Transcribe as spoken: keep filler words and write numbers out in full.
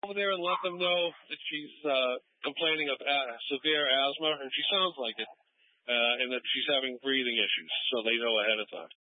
over there and let them know that she's uh, complaining of uh, severe asthma, and she sounds like it, uh, and that she's having breathing issues, so they know ahead of time.